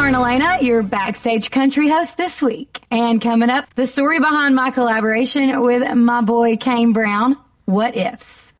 Lauren Elena, your Backstage Country host this week. And coming up, the story behind my collaboration with my boy Kane Brown, What Ifs.